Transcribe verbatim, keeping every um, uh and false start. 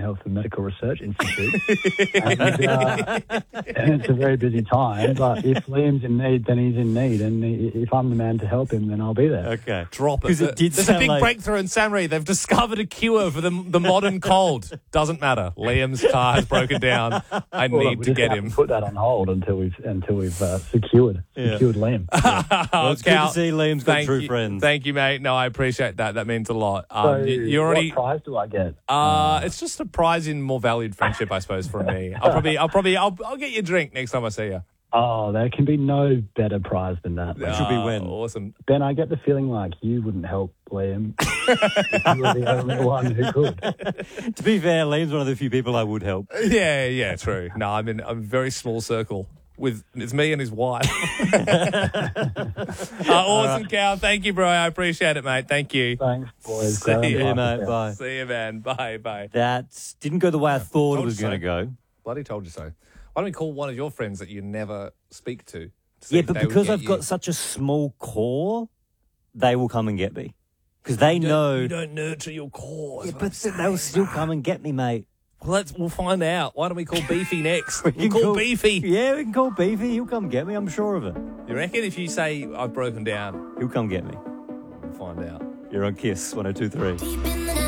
Health and Medical Research Institute. and, uh, and it's a very busy time, but if Liam's in need, then he's in need. And if I'm the man to help him, then I'll be there. Okay. Drop it. Because it did There's a sound big like- breakthrough in Samri. They've discovered a cure for the, the modern cold. Doesn't matter. Liam's car has broken down. I Well, need we to just get have him. to put that on hold until we've until we've uh, secured Yeah. secured Liam. Well, it's good Cal, to see Liam's got thank true you, friends. Thank you, mate. No, I appreciate that. That means a lot. Um, So, you, you already. what prize do I get? Uh, it's just a prize in more valued friendship, I suppose, from me. I'll probably, I'll probably, I'll, I'll get you a drink next time I see you. Oh, there can be no better prize than that. Which will be Ah, when? Awesome. Ben, I get the feeling like you wouldn't help Liam if you were the only one who could. To be fair, Liam's one of the few people I would help. Yeah, yeah, true. No, I'm in a very small circle with it's me and his wife. uh, awesome, Cal. Thank you, bro. I appreciate it, mate. Thank you. Thanks, boys. See Go you, and Yeah, pass mate. it Bye. See you, man. Bye, bye. That didn't go the way I thought it Told was you going to so. go. Bloody told you so. Why don't we call one of your friends that you never speak to? to see Yeah, if but they would because get I've you? got such a small core, they will come and get me. Because they You don't- know. you don't nurture your core. Yeah, is what but I'm saying, they'll still mate. come and get me, mate. Well, let's, we'll find out. Why don't we call Beefy next? We We'll can call Beefy. Yeah, we can call Beefy. He'll come get me. I'm sure of it. You reckon if you say I've broken down, He'll come get me. we'll find out. You're on Kiss one oh two three. Deep in